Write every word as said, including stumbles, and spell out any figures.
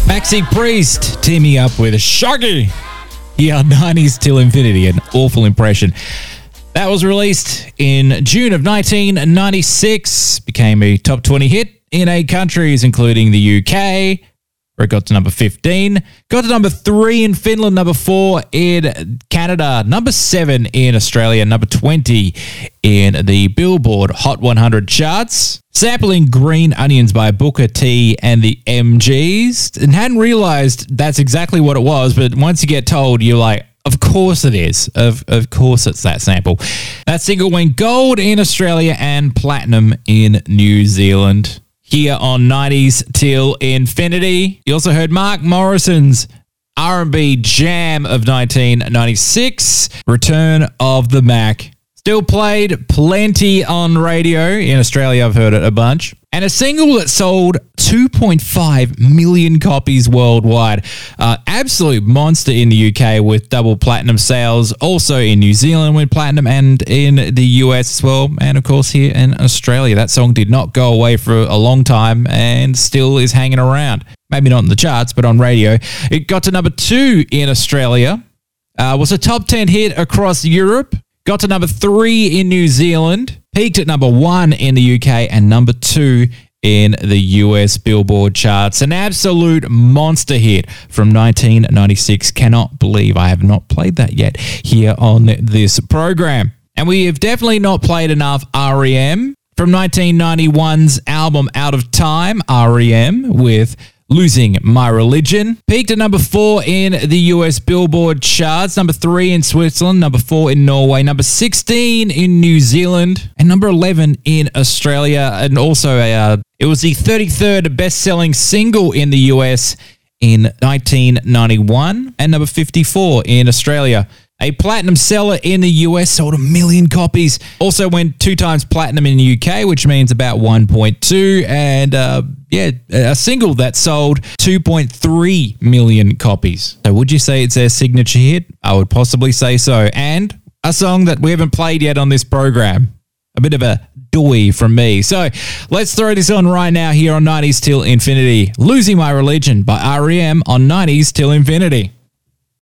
Maxi Priest teaming up with Shaggy. Yeah, nineties Till Infinity, an awful impression. That was released in June of nineteen ninety-six, became a top twenty hit in eight countries, including the U K, where it got to number fifteen, got to number three in Finland, number four in Canada, number seven in Australia, number twenty in the Billboard Hot one hundred charts. Sampling Green Onions by Booker T and the M Gs, and hadn't realized that's exactly what it was, but once you get told, you're like, of course it is. Of, of course it's that sample. That single went gold in Australia and platinum in New Zealand. Here on nineties Till Infinity, you also heard Mark Morrison's R and B jam of nineteen ninety-six, Return of the Mac. Still played plenty on radio. In Australia, I've heard it a bunch. And a single that sold two point five million copies worldwide. Uh, absolute monster in the U K with double platinum sales. Also in New Zealand went platinum and in the U S as well. And of course here in Australia. That song did not go away for a long time and still is hanging around. Maybe not in the charts, but on radio. It got to number two in Australia. Uh, was a top ten hit across Europe. Got to number three in New Zealand, peaked at number one in the U K and number two in the U S Billboard charts. An absolute monster hit from nineteen ninety-six. Cannot believe I have not played that yet here on this program. And we have definitely not played enough R E M. From nineteen ninety-one's album Out of Time, R E M with Losing My Religion. Peaked at number four in the U S Billboard charts, number three in Switzerland, number four in Norway, number sixteen in New Zealand, and number eleven in Australia. And also, uh, it was the thirty-third best-selling single in the U S in nineteen ninety-one, and number fifty-four in Australia. A platinum seller in the U S, sold a million copies. Also went two times platinum in the U K, which means about one point two. And uh, yeah, a single that sold two point three million copies. So would you say it's their signature hit? I would possibly say so. And a song that we haven't played yet on this program. A bit of a doy from me. So let's throw this on right now here on nineties Till Infinity. Losing My Religion by R E M on nineties Till Infinity.